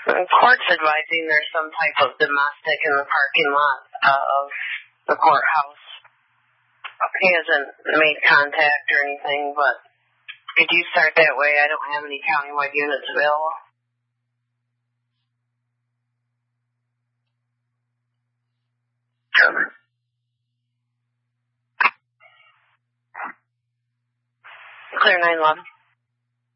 The court's advising there's some type of domestic in the parking lot of the courthouse. He hasn't made contact or anything, but could you start that way? I don't have any countywide units available. Clear 911.